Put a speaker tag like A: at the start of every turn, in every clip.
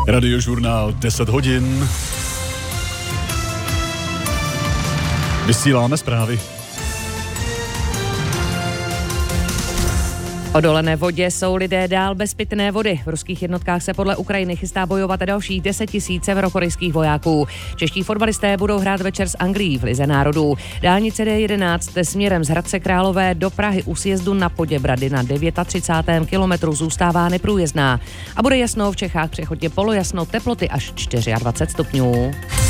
A: Radiožurnál 10 hodin. Vysíláme zprávy.
B: O dolené vodě jsou lidé dál bez pitné vody. V ruských jednotkách se podle Ukrajiny chystá bojovat dalších 10 000 severokorejských vojáků. Čeští fotbalisté budou hrát večer s Anglií v Lize národů. Dálnice D11 směrem z Hradce Králové do Prahy u sjezdu na Poděbrady na 39. kilometru zůstává neprůjezdná. A bude jasno v Čechách přechodně polojasno, teploty až 24 stupňů.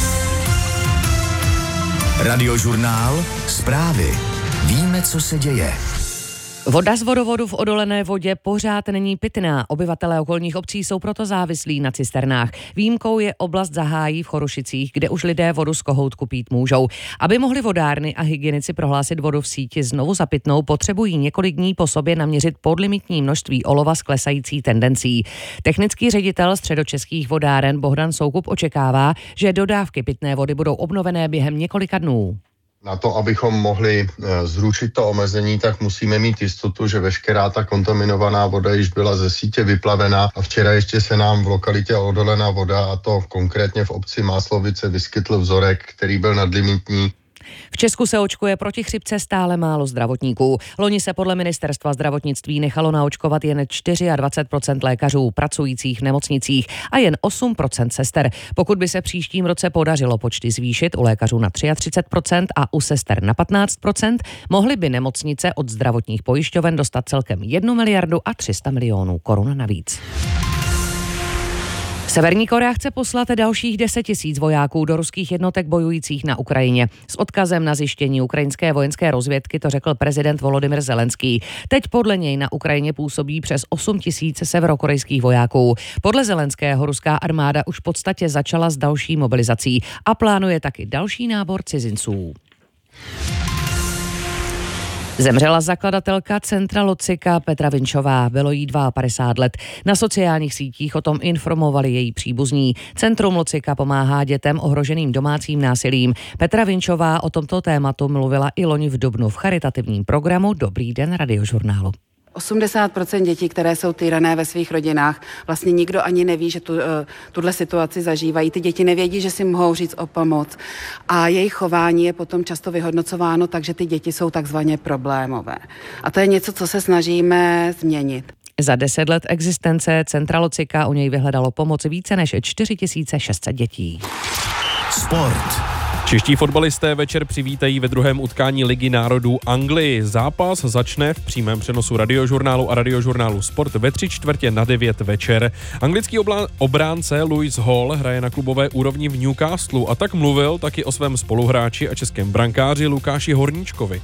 C: Radiožurnál zprávy. Víme, co se děje.
B: Voda z vodovodu v odolené vodě pořád není pitná. Obyvatelé okolních obcí jsou proto závislí na cisternách. Výjimkou je oblast Zahájí v Chorušicích, kde už lidé vodu z kohoutku pít můžou. Aby mohli vodárny a hygienici prohlásit vodu v síti znovu za pitnou, potřebují několik dní po sobě naměřit podlimitní množství olova s klesající tendencí. Technický ředitel Středočeských vodáren Bohdan Soukup očekává, že dodávky pitné vody budou obnovené během několika dnů.
D: Na to, abychom mohli zrušit to omezení, tak musíme mít jistotu, že veškerá ta kontaminovaná voda již byla ze sítě vyplavená a včera ještě se nám v lokalitě odolená voda, a to konkrétně v obci Máslovice, vyskytl vzorek, který byl nadlimitní.
B: V Česku se očkuje proti chřipce stále málo zdravotníků. Loni se podle ministerstva zdravotnictví nechalo naočkovat jen 24% lékařů pracujících v nemocnicích a jen 8% sester. Pokud by se příštím roce podařilo počty zvýšit u lékařů na 33% a u sester na 15%, mohly by nemocnice od zdravotních pojišťoven dostat celkem 1 miliardu a 300 milionů korun navíc. Severní Korea chce poslat dalších 10 000 vojáků do ruských jednotek bojujících na Ukrajině. S odkazem na zjištění ukrajinské vojenské rozvědky to řekl prezident Volodymyr Zelenský. Teď podle něj na Ukrajině působí přes 8 000 severokorejských vojáků. Podle Zelenského ruská armáda už v podstatě začala s další mobilizací a plánuje taky další nábor cizinců. Zemřela zakladatelka Centra Locika Petra Vinčová, bylo jí 52 let. Na sociálních sítích o tom informovali její příbuzní. Centrum Locika pomáhá dětem ohroženým domácím násilím. Petra Vinčová o tomto tématu mluvila i loni v dubnu v charitativním programu Dobrý den Radiožurnálu.
E: 80% dětí, které jsou týrané ve svých rodinách, vlastně nikdo ani neví, že tuhle situaci zažívají. Ty děti nevědí, že si mohou říct o pomoc a jejich chování je potom často vyhodnocováno, takže ty děti jsou takzvaně problémové. A to je něco, co se snažíme změnit.
B: Za 10 let existence Centra Locika u něj vyhledalo pomoc více než 4600 dětí.
C: Sport.
F: Čeští fotbalisté večer přivítají ve druhém utkání Ligy národů Anglii. Zápas začne v přímém přenosu Radiožurnálu a Radiožurnálu Sport ve 8:45 večer. Anglický obránce Lewis Hall hraje na klubové úrovni v Newcastlu a tak mluvil taky o svém spoluhráči a českém brankáři Lukáši Horníčkovi.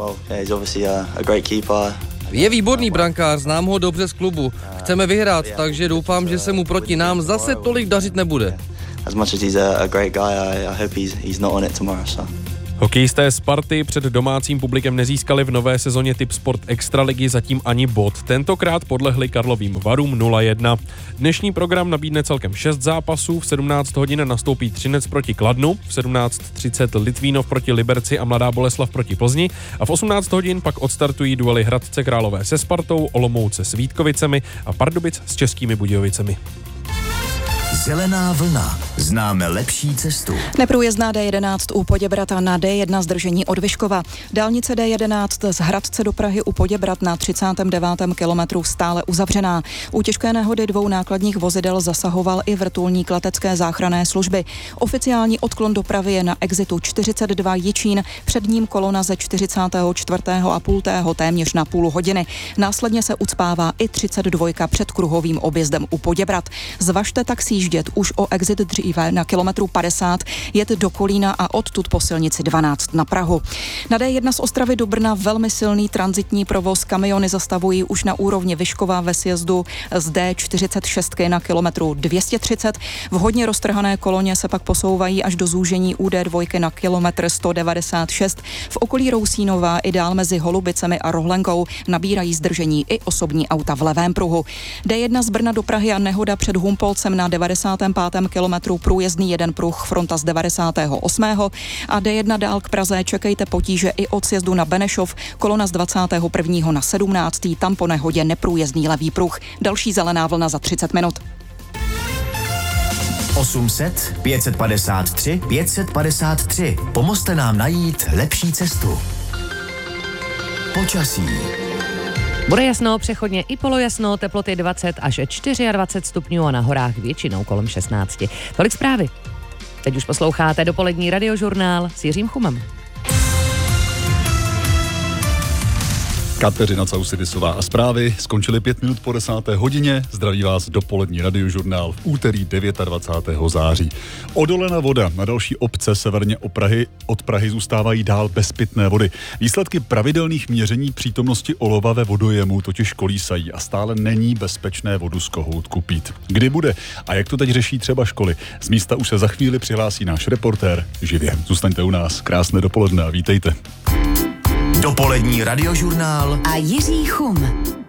G: Je výborný brankář, znám ho dobře z klubu. Chceme vyhrát, takže doufám, že se mu proti nám zase tolik dařit nebude.
H: As much as he's a great guy, I hope he's not on it tomorrow. So.
F: Hokejisté Sparty před domácím publikem nezískali v nové sezóně Tip Sport Extraligy zatím ani bod. Tentokrát podlehli Karlovým Varům 0-1. Dnešní program nabídne celkem 6 zápasů. V 17 hodin nastoupí Třinec proti Kladnu, v 17:30 Litvínov proti Liberci a Mladá Boleslav proti Plzni a v 18 hodin pak odstartují duely Hradce Králové se Spartou, Olomouce s Vítkovicemi a Pardubic s Českými Budějovicemi.
C: Zelená vlna. Známe lepší cestu.
I: Neprůjezdná D11 u Poděbrad na D1 zdržení od Vyškova. Dálnice D11 z Hradce do Prahy u Poděbrad na 39. kilometru stále uzavřená. U těžké nehody 2 nákladních vozidel zasahoval i vrtulník letecké záchranné služby. Oficiální odklon dopravy je na exitu 42 Jičín, před ním kolona ze 44,5 téměř na půl hodiny. Následně se ucpává i 32 před kruhovým objezdem u Poděbrad. Zvažte tak sjíždět už o exit dříve na kilometru 50, jet do Kolína a odtud po silnici 12 na Prahu. Na D1 z Ostravy do Brna velmi silný tranzitní provoz, kamiony zastavují už na úrovni Vyškova ve sjezdu z D46 na kilometru 230. V hodně roztrhané koloně se pak posouvají až do zúžení UD2 na kilometr 196. V okolí Rousínova i dál mezi Holubicemi a Rohlenkou nabírají zdržení i osobní auta v levém pruhu. D1 z Brna do Prahy a nehoda před Humpolcem na 95. kilometru, průjezdný jeden pruh, fronta z 98. a D1 dál k Praze, čekejte potíže i od sjezdu na Benešov, kolona z 21. na 17. tam po nehodě neprůjezdný levý pruh. Další zelená vlna za 30 minut.
C: 800 553 553. Pomozte nám najít lepší cestu. Počasí.
B: Bude jasno, přechodně i polojasno, teploty 20 až 24 stupňů a na horách většinou kolem 16. Tolik zprávy. Teď už posloucháte dopolední radiožurnál s Jiřím Chumem.
A: Kateřina Causidisová a zprávy skončily 5 minut po 10. hodině. Zdraví vás dopolední radiožurnál v úterý 29. září. Odolená voda na další obce severně od Prahy zůstávají dál bez pitné vody. Výsledky pravidelných měření přítomnosti olova ve vodojemu totiž kolísají a stále není bezpečné vodu z kohoutku pít. Kdy bude a jak to teď řeší třeba školy? Z místa už se za chvíli přihlásí náš reportér živě. Zůstaňte u nás. Krásné dopoledne a vítejte.
C: Dopolední radiožurnál
J: a Jiří Chum.